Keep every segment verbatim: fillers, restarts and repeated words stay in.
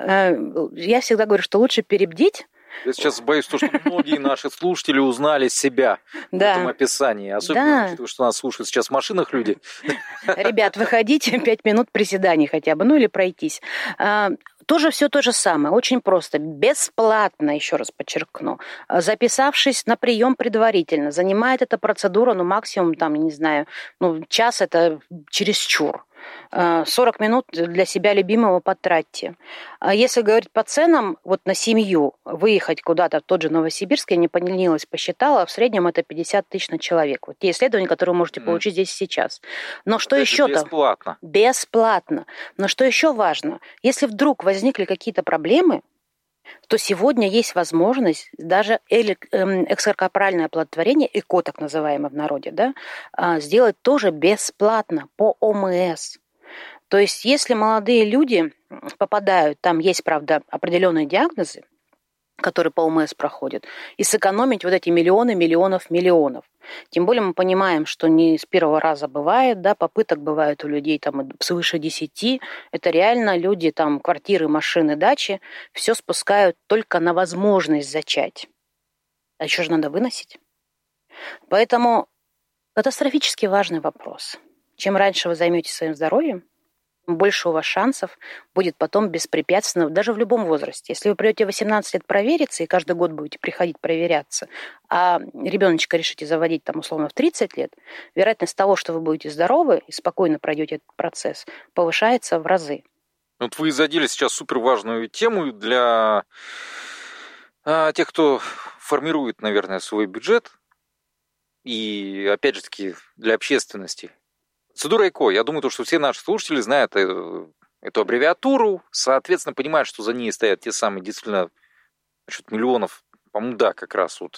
Я всегда говорю, что лучше перебдеть. Я сейчас боюсь, что многие наши слушатели узнали себя да. в этом описании. Особенно, да. учитывая, что нас слушают сейчас в машинах люди. Ребят, выходите, пять минут приседаний хотя бы, ну или пройтись. Тоже все то же самое, очень просто, бесплатно, еще раз подчеркну. Записавшись на прием предварительно, занимает эта процедура, ну, максимум, там, не знаю, ну, час это чересчур. сорок минут для себя любимого потратьте. Если говорить по ценам, вот на семью выехать куда-то в тот же Новосибирск, я не поленилась, посчитала, в среднем это пятьдесят тысяч на человек. Вот те исследования, которые вы можете получить mm. здесь и сейчас. Но что еще-то? Бесплатно. Бесплатно. Но что еще важно? Если вдруг возникли какие-то проблемы, то сегодня есть возможность даже экстракорпоральное оплодотворение, ЭКО так называемое в народе, да, сделать тоже бесплатно по ОМС. То есть если молодые люди попадают, там есть, правда, определенные диагнозы, которые по ОМС проходят, и сэкономить вот эти миллионы, миллионов, миллионов. Тем более мы понимаем, что не с первого раза бывает, да, попыток бывает у людей там свыше десяти. Это реально люди, там, квартиры, машины, дачи, все спускают только на возможность зачать. А еще же надо выносить. Поэтому катастрофически важный вопрос. Чем раньше вы займетесь своим здоровьем, больше у вас шансов будет потом беспрепятственно, даже в любом возрасте. Если вы придете в восемнадцать лет провериться и каждый год будете приходить проверяться, а ребеночка решите заводить там условно в тридцать лет, вероятность того, что вы будете здоровы и спокойно пройдете этот процесс, повышается в разы. Вот вы задели сейчас суперважную тему для а, тех, кто формирует, наверное, свой бюджет, и, опять же таки, для общественности. Процедура ЭКО. Я думаю, что все наши слушатели знают эту, эту аббревиатуру, соответственно, понимают, что за ней стоят те самые действительно насчет миллионов, по-моему, да, как раз вот.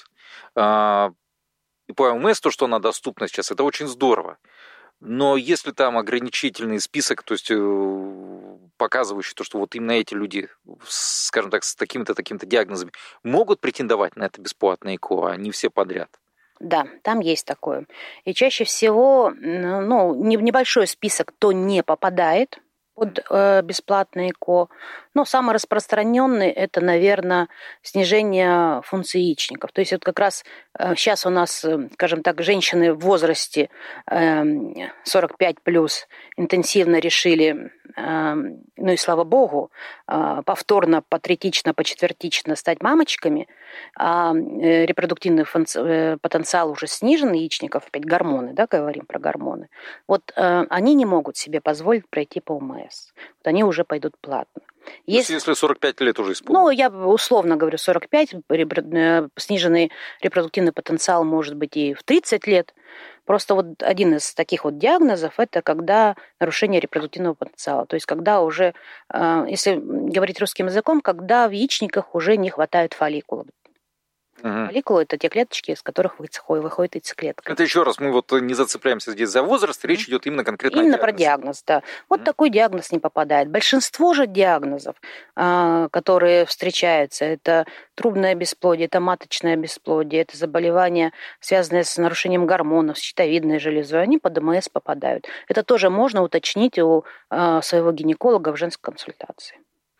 И по ОМС, то, что она доступна сейчас, это очень здорово. Но если там ограничительный список, то есть показывающий то, что вот именно эти люди, скажем так, с такими-то, такими-то диагнозами могут претендовать на это бесплатное ЭКО, а не все подряд. Да, там есть такое. И чаще всего, ну, небольшой список, кто не попадает под э, бесплатное ЭКО. Но самый распространенный – это, наверное, снижение функции яичников. То есть вот как раз э, сейчас у нас, э, скажем так, женщины в возрасте э, сорок пять плюс интенсивно решили, э, ну и слава богу, э, повторно, потретично, почетвертично стать мамочками, а э, репродуктивный функци... э, потенциал уже снижен, яичников, опять гормоны, да, говорим про гормоны. Вот э, они не могут себе позволить пройти по ОМС. Вот они уже пойдут платно. Если, если сорок пять лет уже исполнилось. Ну, я условно говорю сорок пять, сниженный репродуктивный потенциал может быть и в тридцать лет. Просто вот один из таких вот диагнозов – это когда нарушение репродуктивного потенциала. То есть когда уже, если говорить русским языком, когда в яичниках уже не хватает фолликулов. Угу. Фолликулы – это те клеточки, из которых выходит яйцеклетка. Это еще раз, мы вот не зацепляемся здесь за возраст, mm-hmm. речь идет именно конкретно именно о диагнозе. Про диагноз, да. Вот mm-hmm. такой диагноз не попадает. Большинство же диагнозов, которые встречаются, это трубное бесплодие, это маточное бесплодие, это заболевания, связанные с нарушением гормонов, с щитовидной железой, они под ОМС попадают. Это тоже можно уточнить у своего гинеколога в женской консультации.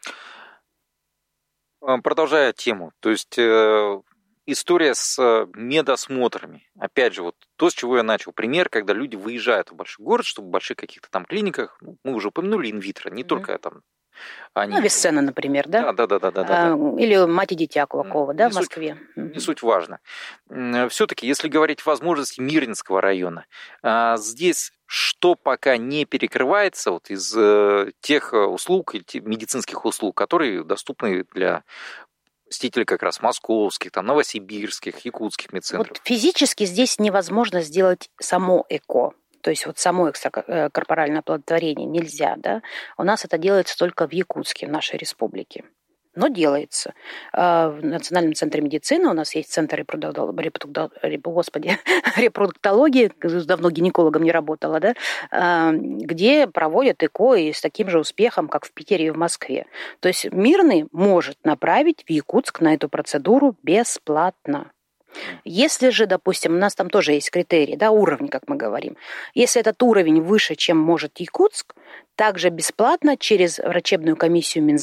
Продолжая тему, то есть история с медосмотрами. Опять же, вот то, с чего я начал. Пример, когда люди выезжают в большой город, чтобы в больших каких-то там клиниках, ну, мы уже упомянули инвитро, не mm-hmm. только там... Они... Ну, Авиценна, например, да? Да, да, да, да, да, а, да. Или мать и дитя Кулакова, не да, в суть, Москве. Не суть важно. Все-таки, если говорить о возможности Мирнинского района, здесь что пока не перекрывается вот из тех услуг, медицинских услуг, которые доступны для посетителей как раз московских, там, новосибирских, якутских медцентров? Вот физически здесь невозможно сделать само ЭКО. То есть вот само экстракорпоральное оплодотворение нельзя, да? У нас это делается только в Якутске, в нашей республике. Но делается. В Национальном центре медицины у нас есть центр репродуктологии, господи, репродуктологии, давно гинекологом не работала, да, где проводят ЭКО и с таким же успехом, как в Питере и в Москве. То есть Мирный может направить в Якутск на эту процедуру бесплатно. Если же, допустим, у нас там тоже есть критерии, да, уровни, как мы говорим. Если этот уровень выше, чем может Якутск, также бесплатно через врачебную комиссию Минздрава